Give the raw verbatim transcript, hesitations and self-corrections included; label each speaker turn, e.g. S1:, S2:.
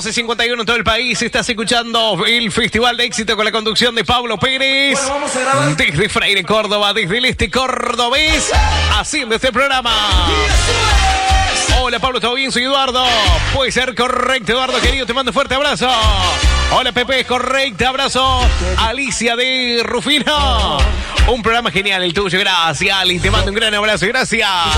S1: doce cincuenta y uno en todo el país. Estás escuchando el Festival de Éxito con la conducción de Pablo Pérez.
S2: Bueno, vamos a grabar.
S1: Desde Freire, Córdoba, desde el este cordobés, haciendo este programa. Hola Pablo, ¿todo bien? Soy Eduardo. Puede ser correcto, Eduardo, querido, te mando un fuerte abrazo. Hola Pepe, correcto, abrazo. Alicia de Rufino. Un programa genial el tuyo, gracias Ali, te mando un gran abrazo, gracias.